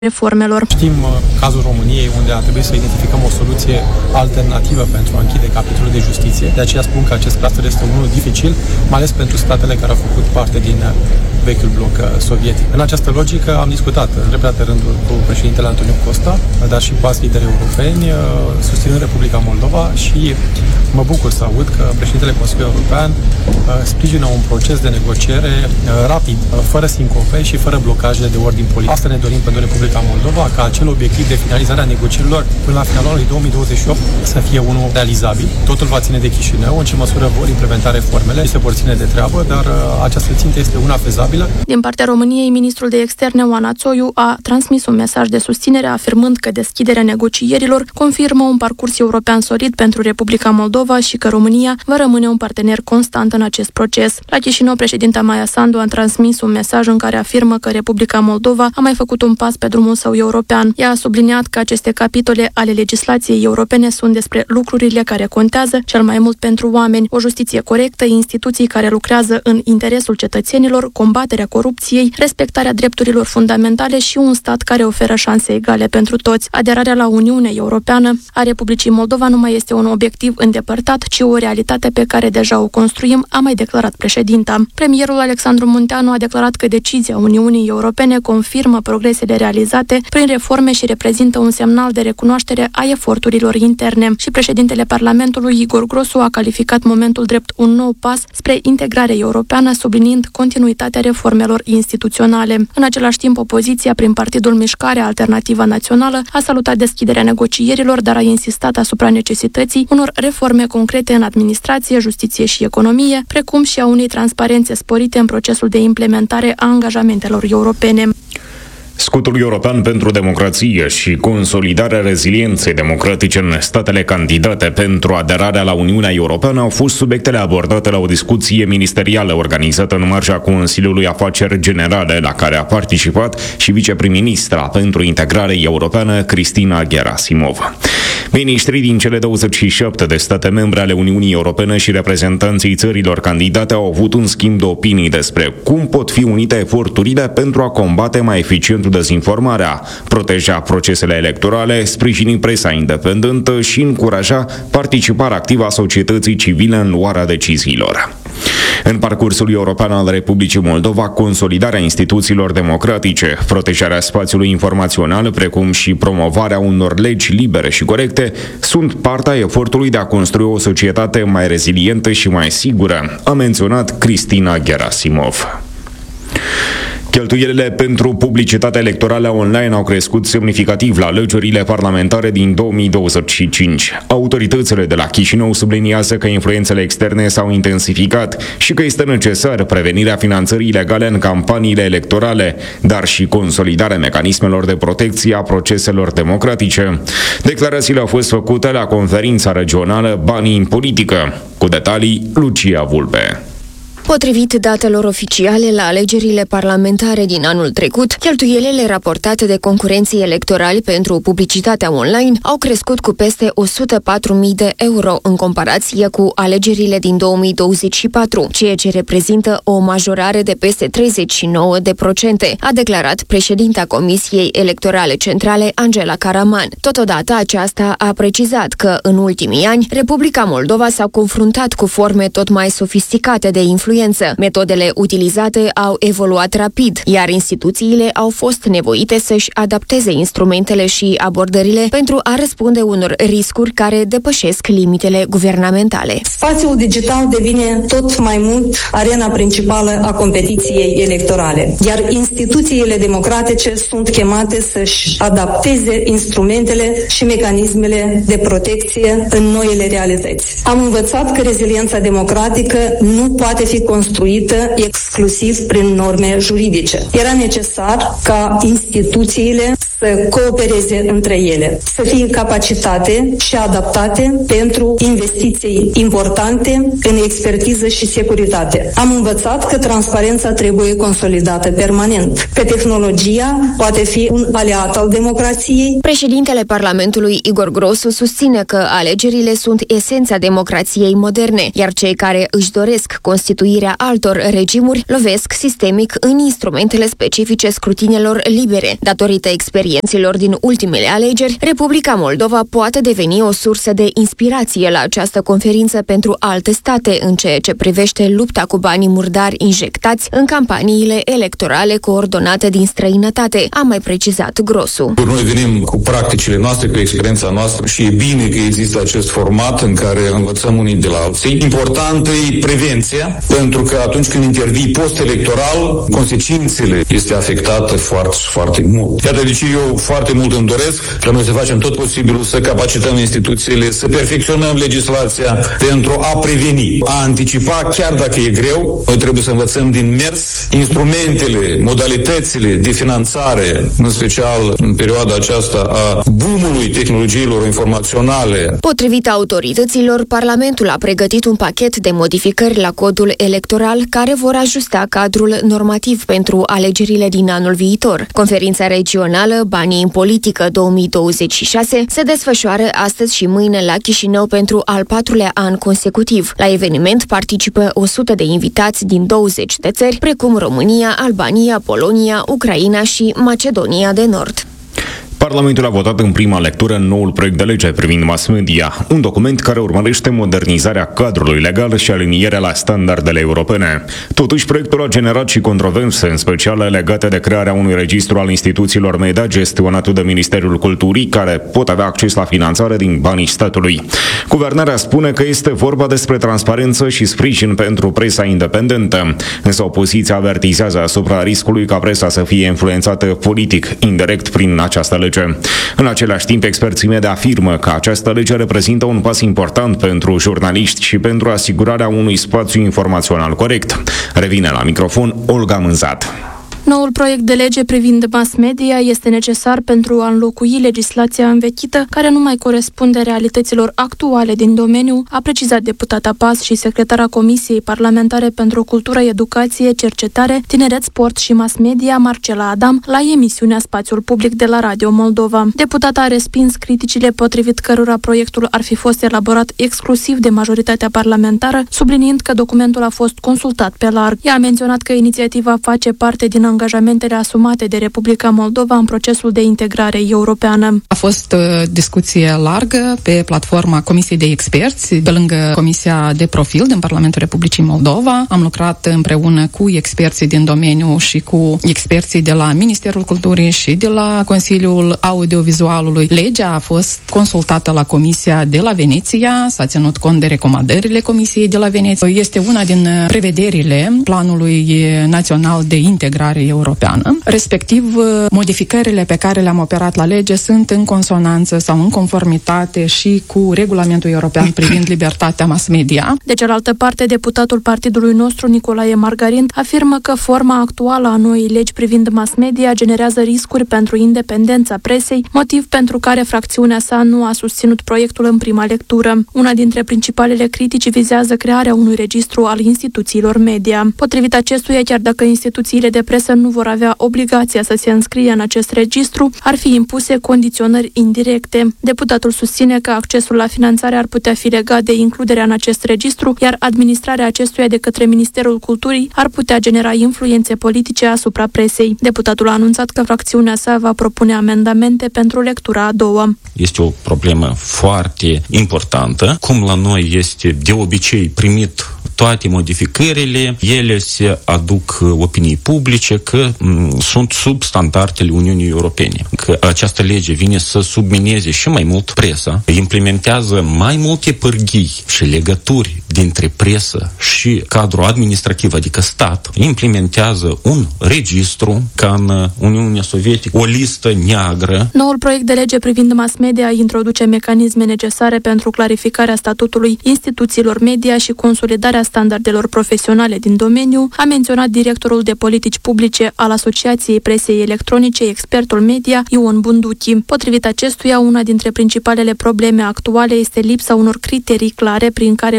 reformelor. Știm cazul României, unde a trebuit să identificăm o soluție alternativă pentru a închide capitolul de justiție. De aceea spun că acest cluster este unul dificil, mai ales pentru statele care au făcut parte din vechiul bloc sovietic. În această logică am discutat în repetate rânduri cu președintele Antoniu Costa, dar și cu alți lideri europeni, susținând Republica Moldova, și mă bucur să aud că președintele Consiliului European sprijină un proces de negociere rapid, fără sincope și fără blocaje de ordin politic. Asta ne dorim pentru Republica Moldova, ca acel obiectiv de finalizare a negocierilor până la finalul anului 2028 să fie unul realizabil. Totul va ține de Chișinău, în ce măsură vor implementa reformele, se vor ține de treabă, dar această țintă este una fezabilă. Din partea României, ministrul de externe Oana Țoiu a transmis un mesaj de susținere, afirmând că deschiderea negocierilor confirmă un parcurs european solid pentru Republica Moldova și că România va rămâne un partener constant în acest proces. La Chișinău, președinta Maia Sandu a transmis un mesaj în care afirmă că Republica Moldova a mai făcut un pas pe drumul său european. Ea a subliniat că aceste capitole ale legislației europene sunt despre lucrurile care contează cel mai mult pentru oameni: o justiție corectă, instituții care lucrează în interesul cetățenilor, combaterea corupției, respectarea drepturilor fundamentale și un stat care oferă șanse egale pentru toți. Aderarea la Uniunea Europeană a Republicii Moldova nu mai este un obiectiv îndepărtat, ci o realitate pe care deja o construim, a mai declarat președinta. Premierul Alexandru Munteanu a declarat că decizia Uniunii Europene confirmă progresele realizate prin reforme și reprezintă un semnal de recunoaștere a eforturilor interne. Și președintele Parlamentului, Igor Grosu, a calificat momentul drept un nou pas spre integrare europeană, subliniind continuitatea reformelor instituționale. În același timp, opoziția, prin Partidul Mișcarea Alternativă Națională, a salutat deschiderea negocierilor, dar a insistat asupra necesității unor reforme concrete în administrație, justiție și economie, precum și a unei transparențe sporite în procesul de implementare a angajamentelor europene. Scutul european pentru democrație și consolidarea rezilienței democratice în statele candidate pentru aderarea la Uniunea Europeană au fost subiectele abordate la o discuție ministerială organizată în marja Consiliului Afaceri Generale, la care a participat și viceprim-ministra pentru integrare europeană, Cristina Gerasimov. Ministrii din cele 27 de state membre ale Uniunii Europene și reprezentanții țărilor candidate au avut un schimb de opinii despre cum pot fi unite eforturile pentru a combate mai eficient dezinformarea, proteja procesele electorale, sprijini presa independentă și încuraja participarea activă a societății civile în luarea deciziilor. În parcursul european al Republicii Moldova, consolidarea instituțiilor democratice, protejarea spațiului informațional, precum și promovarea unor legi libere și corecte, sunt partea efortului de a construi o societate mai rezilientă și mai sigură, a menționat Cristina Gerasimov. Cheltuielile pentru publicitatea electorală online au crescut semnificativ la alegerile parlamentare din 2025. Autoritățile de la Chișinău subliniază că influențele externe s-au intensificat și că este necesar prevenirea finanțării ilegale în campaniile electorale, dar și consolidarea mecanismelor de protecție a proceselor democratice. Declarațiile au fost făcute la conferința regională Banii în politică. Cu detalii, Lucia Vulpe. Potrivit datelor oficiale, la alegerile parlamentare din anul trecut, cheltuielile raportate de concurenții electorali pentru publicitatea online au crescut cu peste 104.000 de euro în comparație cu alegerile din 2024, ceea ce reprezintă o majorare de peste 39%, a declarat președinta Comisiei Electorale Centrale, Angela Caraman. Totodată, aceasta a precizat că, în ultimii ani, Republica Moldova s-a confruntat cu forme tot mai sofisticate de influență. Metodele utilizate au evoluat rapid, iar instituțiile au fost nevoite să-și adapteze instrumentele și abordările pentru a răspunde unor riscuri care depășesc limitele guvernamentale. Spațiul digital devine tot mai mult arena principală a competiției electorale, iar instituțiile democratice sunt chemate să-și adapteze instrumentele și mecanismele de protecție în noile realități. Am învățat că reziliența democratică nu poate fi construită exclusiv prin norme juridice. Era necesar ca instituțiile să coopereze între ele, să fie capacitate și adaptate pentru investiții importante în expertiză și securitate. Am învățat că transparența trebuie consolidată permanent, că tehnologia poate fi un aliat al democrației. Președintele Parlamentului, Igor Grosu, susține că alegerile sunt esența democrației moderne, iar cei care își doresc constituirea altor regimuri lovesc sistemic în instrumentele specifice scrutinelor libere, datorită experienței experiențelor din ultimele alegeri, Republica Moldova poate deveni o sursă de inspirație la această conferință pentru alte state în ceea ce privește lupta cu banii murdari injectați în campaniile electorale coordonate din străinătate, a mai precizat Grosu. Noi venim cu practicile noastre, cu experiența noastră și e bine că există acest format în care învățăm unii de la alții. Importantă e prevenția, pentru că atunci când intervii post-electoral, consecințele este afectată foarte, foarte mult. Iată de ce eu foarte mult îmi doresc că noi să facem tot posibilul să capacităm instituțiile, să perfecționăm legislația pentru a preveni, a anticipa, chiar dacă e greu. Noi trebuie să învățăm din mers instrumentele, modalitățile de finanțare, în special în perioada aceasta a boomului tehnologiilor informaționale. Potrivit autorităților, Parlamentul a pregătit un pachet de modificări la codul electoral care vor ajusta cadrul normativ pentru alegerile din anul viitor. Conferința regională Banii în politică 2026 se desfășoară astăzi și mâine la Chișinău pentru al 4-lea an consecutiv. La eveniment participă 100 de invitați din 20 de țări, precum România, Albania, Polonia, Ucraina și Macedonia de Nord. Parlamentul a votat în prima lectură noul proiect de lege privind mass media, un document care urmărește modernizarea cadrului legal și alinierea la standardele europene. Totuși, proiectul a generat și controverse, în special legate de crearea unui registru al instituțiilor media gestionat de Ministerul Culturii, care pot avea acces la finanțare din banii statului. Guvernarea spune că este vorba despre transparență și sprijin pentru presa independentă, însă opoziția avertizează asupra riscului ca presa să fie influențată politic, indirect prin această lege. În același timp, experții media afirmă că această lege reprezintă un pas important pentru jurnaliști și pentru asigurarea unui spațiu informațional corect. Revine la microfon Olga Mânzat. Noul proiect de lege privind mass media este necesar pentru a înlocui legislația învechită, care nu mai corespunde realităților actuale din domeniu, a precizat deputata PAS și secretara Comisiei Parlamentare pentru Cultură, Educație, Cercetare, Tineret, Sport și Mass Media, Marcela Adam, la emisiunea Spațiul Public de la Radio Moldova. Deputata a respins criticile potrivit cărora proiectul ar fi fost elaborat exclusiv de majoritatea parlamentară, subliniind că documentul a fost consultat pe larg. Ea a menționat că inițiativa face parte din angajamentele asumate de Republica Moldova în procesul de integrare europeană. A fost discuție largă pe platforma Comisiei de Experți, pe lângă Comisia de Profil din Parlamentul Republicii Moldova. Am lucrat împreună cu experții din domeniu și cu experții de la Ministerul Culturii și de la Consiliul Audiovizualului. Legea a fost consultată la Comisia de la Veneția, s-a ținut cont de recomandările Comisiei de la Veneția. Este una din prevederile Planului Național de Integrare Europeană. Respectiv, modificările pe care le-am operat la lege sunt în consonanță sau în conformitate și cu regulamentul european privind libertatea mass media. De cealaltă parte, deputatul partidului nostru, Nicolae Margarin, afirmă că forma actuală a noii legi privind mass media generează riscuri pentru independența presei, motiv pentru care fracțiunea sa nu a susținut proiectul în prima lectură. Una dintre principalele critici vizează crearea unui registru al instituțiilor media. Potrivit acestuia, chiar dacă instituțiile de presă nu vor avea obligația să se înscrie în acest registru, ar fi impuse condiționări indirecte. Deputatul susține că accesul la finanțare ar putea fi legat de includerea în acest registru, iar administrarea acestuia de către Ministerul Culturii ar putea genera influențe politice asupra presei. Deputatul a anunțat că fracțiunea sa va propune amendamente pentru lectura a doua. Este o problemă foarte importantă. Cum la noi este de obicei primit toate modificările, ele se aduc opiniei publice că sunt sub standardele Uniunii Europene. Că această lege vine să submineze și mai mult presa, implementează mai multe pârghii și legături dintre presă și cadrul administrativ, adică stat, implementează un registru ca în Uniunea Sovietică, o listă neagră. Noul proiect de lege privind mass media introduce mecanisme necesare pentru clarificarea statutului instituțiilor media și consolidarea standardelor profesionale din domeniu, a menționat directorul de politici publice al Asociației Presei Electronice, expertul media, Ion Bunduchi. Potrivit acestuia, una dintre principalele probleme actuale este lipsa unor criterii clare prin care publicul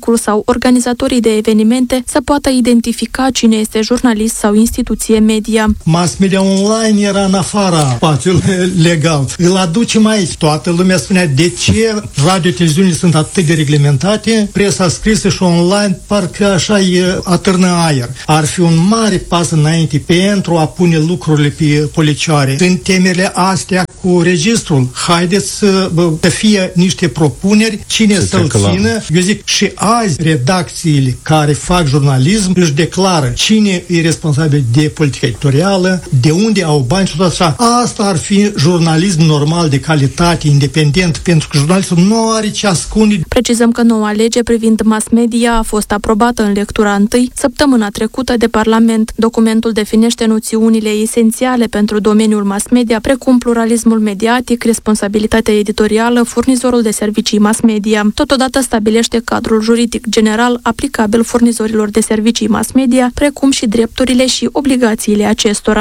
publicul sau organizatorii de evenimente să poată identifica cine este jurnalist sau instituție media. Mass media online era în afara spațiului legal. Îl aducem aici. Toată lumea spunea de ce radio-televiziunile sunt atât de reglementate, presa scrisă și online parcă așa atârnă aer. Ar fi un mare pas înainte pentru a pune lucrurile pe policioare. În temele astea cu registrul, haideți să fie niște propuneri, cine să-l țină. Eu zic, și azi redacțiile care fac jurnalism își declară cine e responsabil de politica editorială, de unde au bani și tot așa. Asta ar fi jurnalism normal, de calitate, independent, pentru că jurnalistul nu are ce ascunde. Precizăm că noua lege privind mass media a fost aprobată în lectura 1 săptămâna trecută de Parlament. Documentul definește noțiunile esențiale pentru domeniul mass media, precum pluralismul mediatic, responsabilitatea editorială, furnizorul de servicii mass media. Totodată stabilește cadrul juridic general aplicabil furnizorilor de servicii mass media, precum și drepturile și obligațiile acestora.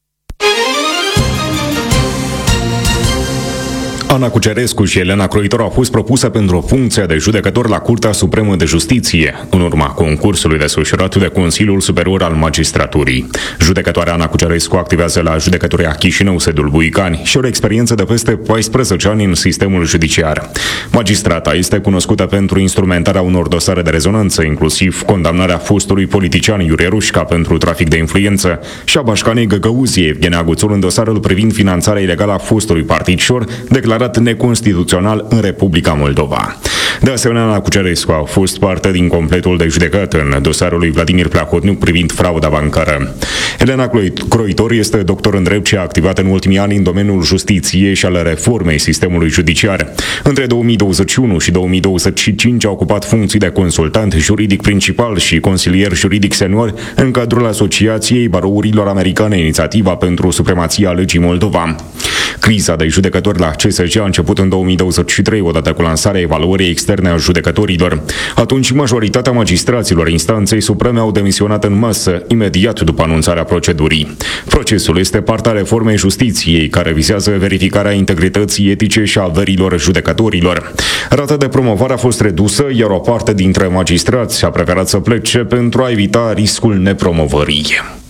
Ana Cucerescu și Elena Croitor au fost propuse pentru funcția de judecător la Curtea Supremă de Justiție, în urma concursului desfășurat de Consiliul Superior al Magistraturii. Judecătoarea Ana Cucerescu activează la Judecătoria Chișinău, sediul Buicani, și are o experiență de peste 14 ani în sistemul judiciar. Magistrata este cunoscută pentru instrumentarea unor dosare de rezonanță, inclusiv condamnarea fostului politician Iurie Rușca pentru trafic de influență și a bașcanei Găgăuziei Evgenia Guțul în dosarul privind finanțarea ilegală a fostului partid Șor, declarat neconstituțional în Republica Moldova. De asemenea, Ana Cucerescu a fost parte din completul de judecată în dosarul lui Vladimir Plahotniuc privind frauda bancară. Elena Croitor este doctor în drept și a activat în ultimii ani în domeniul justiției și al reformei sistemului judiciar. Între 2021 și 2025 a ocupat funcții de consultant juridic principal și consilier juridic senior în cadrul Asociației Barourilor Americane, Inițiativa pentru Supremația Legii Moldova. Criza de judecători la CSJ a început în 2023, odată cu lansarea evaluării externe a judecătorilor. Atunci, majoritatea magistraților instanței supreme au demisionat în masă, imediat după anunțarea procedurii. Procesul este partea reformei justiției, care vizează verificarea integrității etice și a averilor judecătorilor. Rata de promovare a fost redusă, iar o parte dintre magistrați a preferat să plece pentru a evita riscul nepromovării.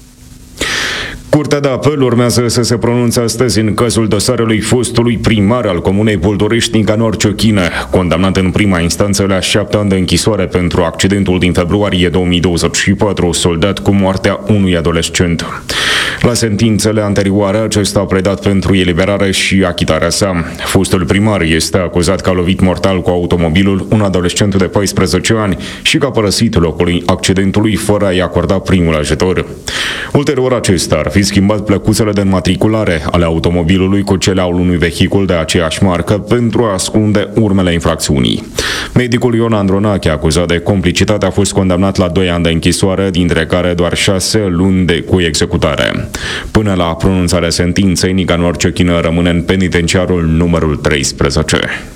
Curtea de apel urmează să se pronunțe astăzi în cazul dosarului fostului primar al comunei Boldorești, Nicanor Ciochină, condamnat în prima instanță la 7 ani de închisoare pentru accidentul din februarie 2024, soldat cu moartea unui adolescent. La sentințele anterioare, acesta a pledat pentru eliberare și achitarea sa. Fostul primar este acuzat că a lovit mortal cu automobilul un adolescent de 14 ani și că a părăsit locul accidentului fără a-i acorda primul ajutor. Ulterior, acesta ar fi schimbat plăcuțele de înmatriculare ale automobilului cu cele al unui vehicul de aceeași marcă pentru a ascunde urmele infracțiunii. Medicul Ion Andronache, acuzat de complicitate, a fost condamnat la 2 ani de închisoare, dintre care doar 6 luni cu executare. Până la pronunțarea sentinței, Nicanor Ciochină rămâne în penitenciarul numărul 13.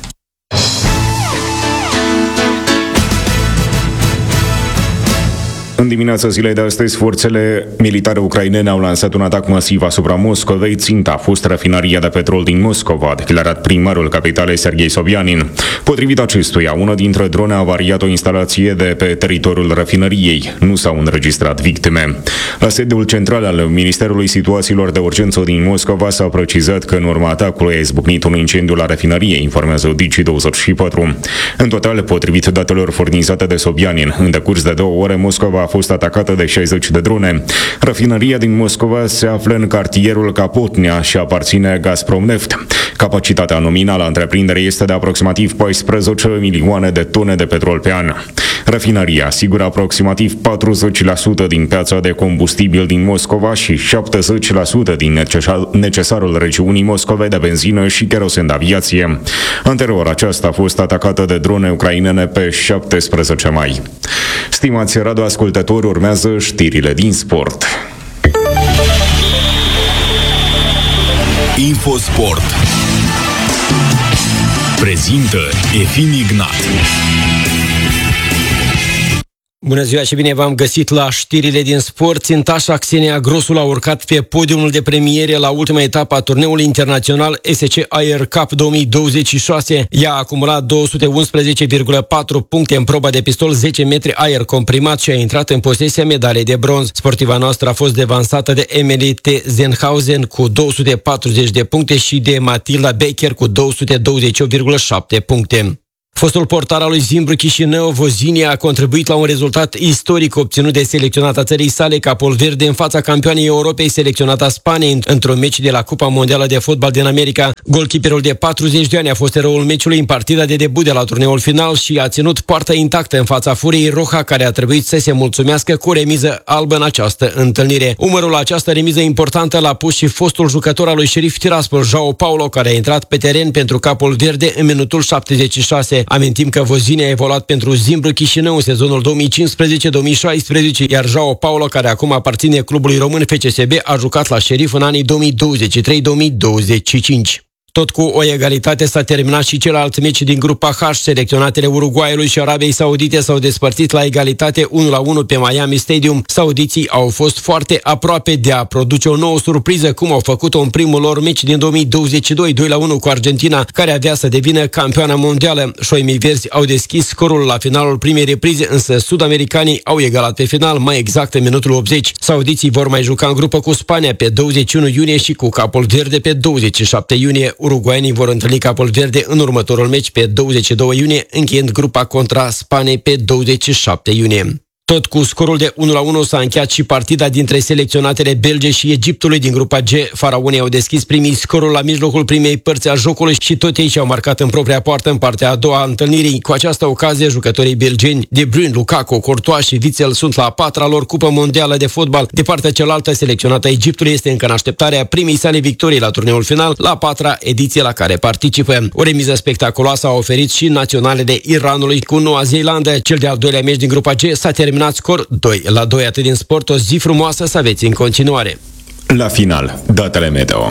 În dimineața zilei de astăzi, forțele militare ucrainene au lansat un atac masiv asupra Moscovei. Ținta a fost rafinăria de petrol din Moscova, a declarat primarul capitalei Serghei Sobyanin. Potrivit acestuia, una dintre drone a avariat o instalație de pe teritoriul rafinăriei. Nu s-au înregistrat victime. La sediul central al Ministerului Situațiilor de Urgență din Moscova s-a precizat că în urma atacului a izbucnit un incendiu la rafinărie, informează Digi24. În total, potrivit datelor furnizate de Sobyanin, în decurs de 2 ore, Moscova a fost atacată de 60 de drone. Rafinăria din Moscova se află în cartierul Capotnia și aparține Gazprom Neft. Capacitatea nominală a întreprinderii este de aproximativ 14 milioane de tone de petrol pe an. Rafinăria asigură aproximativ 40% din piața de combustibil din Moscova și 70% din necesarul regiunii Moscovei de benzină și kerosen de aviație. Anterior, aceasta a fost atacată de drone ucrainene pe 17 mai. Stimați radioascultători, urmează știrile din sport. Infosport prezintă Efim Ignat. Bună ziua și bine v-am găsit la știrile din sport. Țintașa Xenia Grosul a urcat pe podiumul de premiere la ultima etapă a turneului internațional SC Air Cup 2026. Ea a acumulat 211,4 puncte în proba de pistol 10 metri aer comprimat și a intrat în posesia medalei de bronz. Sportiva noastră a fost devansată de Emily T. Zenhausen cu 240 de puncte și de Matilda Becker cu 228,7 puncte. Fostul portar al lui Zimbru Chișinău, Vozinia, a contribuit la un rezultat istoric obținut de selecționata țării sale, Capul Verde, în fața campioanei Europei, selecționata Spaniei, într-un meci de la Cupa Mondială de Fotbal din America. Golkeeperul de 40 de ani a fost eroul meciului în partida de debut de la turneul final și a ținut poarta intactă în fața Furiei Roja, care a trebuit să se mulțumească cu o remiză albă în această întâlnire. Umărul la această remiză importantă l-a pus și fostul jucător al lui Sheriff Tiraspol, João Paulo, care a intrat pe teren pentru Capul Verde în minutul 76. Amintim că Vozinia a evoluat pentru Zimbru Chișinău în sezonul 2015-2016, iar João Paulo, care acum aparține clubului român FCSB, a jucat la Sheriff în anii 2023-2025. Tot cu o egalitate s-a terminat și celălalt meci din grupa H. Selecționatele Uruguayului și Arabiei Saudite s-au despărțit la egalitate 1-1 pe Miami Stadium. Saudiții au fost foarte aproape de a produce o nouă surpriză, cum au făcut-o în primul lor meci din 2022, 2-1 cu Argentina, care avea să devină campioană mondială. Șoimii verzi au deschis scorul la finalul primei reprize, însă sud-americanii au egalat pe final, mai exact în minutul 80. Saudiții vor mai juca în grupă cu Spania pe 21 iunie și cu Capul Verde pe 27 iunie. Uruguayenii vor întâlni Capul Verde în următorul meci pe 22 iunie, încheiând grupa contra Spaniei pe 27 iunie. Tot cu scorul de 1-1 s-a încheiat și partida dintre selecționatele belge și Egiptului din grupa G. Faraonii au deschis primii scorul la mijlocul primei părți a jocului și tot ei și-au marcat în propria poartă în partea a doua a întâlnirii. Cu această ocazie, jucătorii belgeni De Bruyne, Lukaku, Courtois și Witsel sunt la a patra lor cupă mondială de fotbal. De partea cealaltă, selecționata Egiptului este încă în așteptarea primei sale victorii la turneul final, la a patra ediție la care participă. O remiză spectaculoasă a oferit și naționalele Iranului cu Noua Zeelandă. Cel de-al doilea meci din grupa G s-a terminat scor 2-2. Atât din sport, o zi frumoasă să aveți în continuare. La final, datele meteo.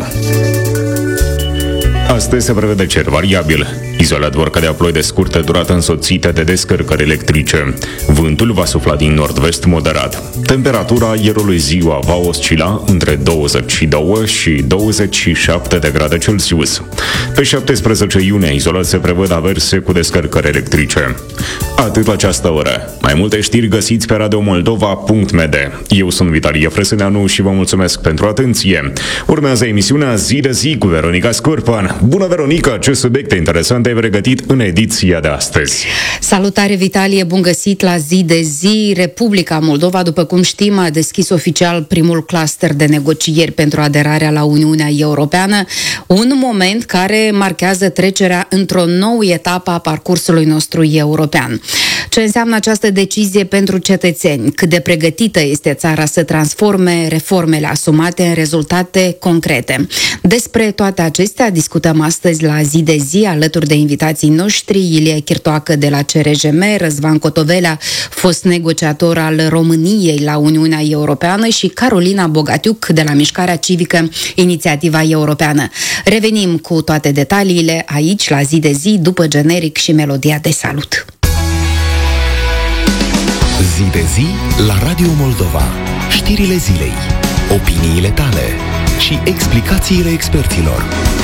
Astăzi se prevede cer variabil. Izolat vor cădea ploi de scurtă durată însoțite de descărcări electrice. Vântul va sufla din nord-vest moderat. Temperatura aerului ziua va oscila între 22 și 27 de grade Celsius. Pe 17 iunie, izolat se prevăd averse cu descărcări electrice. Atât la această oră. Mai multe știri găsiți pe radiomoldova.md. Eu sunt Vitalie Frăsâneanu și vă mulțumesc pentru atenție. Urmează emisiunea Zi de Zi cu Veronica Scurpan. Bună, Veronica! Ce subiecte interesante ai pregătit în ediția de astăzi? Salutare, Vitalie! Bun găsit la Zi de Zi! Republica Moldova, după cum știm, a deschis oficial primul cluster de negocieri pentru aderarea la Uniunea Europeană, un moment care marchează trecerea într-o nouă etapă a parcursului nostru european. Ce înseamnă această decizie pentru cetățeni? Cât de pregătită este țara să transforme reformele asumate în rezultate concrete? Despre toate acestea discutăm astăzi la Zi de Zi, alături de invitații noștri: Ilie Chirtoacă de la CRJM, Răzvan Cotovelea, fost negociator al României la Uniunea Europeană, și Carolina Bogatiuc de la Mișcarea Civică Inițiativa Europeană. Revenim cu toate detaliile aici la Zi de Zi, după generic și melodia de salut. Zi de Zi la Radio Moldova. Știrile zilei, opiniile tale și explicațiile experților.